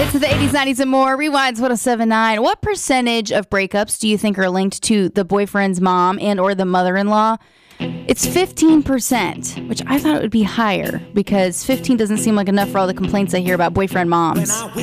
Hits of the 80s, 90s, and more. Rewinds 1079. What percentage of breakups do you think are linked to the boyfriend's mom and or the mother-in-law? It's 15%, which I thought it would be higher because 15 doesn't seem like enough for all the complaints I hear about boyfriend moms. When I